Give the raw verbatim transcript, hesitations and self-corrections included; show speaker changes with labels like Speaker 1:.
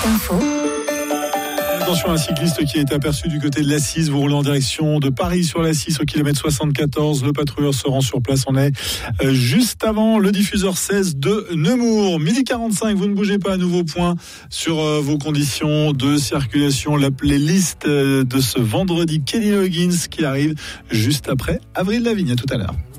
Speaker 1: Minute Info.
Speaker 2: Attention à un cycliste qui a été aperçu du côté de l'A six. Vous roulez en direction de Paris sur l'A six au kilomètre soixante-quatorze. Le patrouilleur se rend sur place. On est juste avant le diffuseur seize de Nemours. midi quarante-cinq, vous ne bougez pas, à nouveau point sur vos conditions de circulation. La playlist de ce vendredi Kenny Loggins qui arrive juste après Avril Lavigne. À tout à l'heure.